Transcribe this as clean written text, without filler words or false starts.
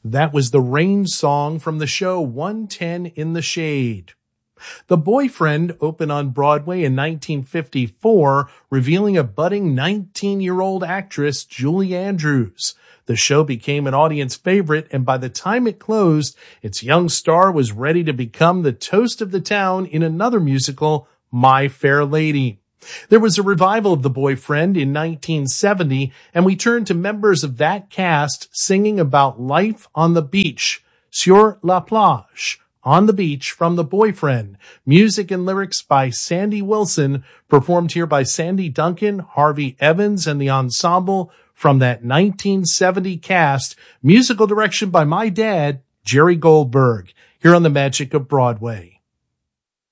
That was the Rain song from the show 110 in the Shade. The Boyfriend opened on Broadway in 1954, revealing a budding 19-year-old actress, Julie Andrews. The show became an audience favorite, and by the time it closed, its young star was ready to become the toast of the town in another musical, My Fair Lady. There was a revival of The Boyfriend in 1970, and we turned to members of that cast singing about life on the beach, sur la plage, on the beach from The Boyfriend. Music and lyrics by Sandy Wilson, performed here by Sandy Duncan, Harvey Evans, and the ensemble from that 1970 cast. Musical direction by my dad, Jerry Goldberg, here on The Magic of Broadway.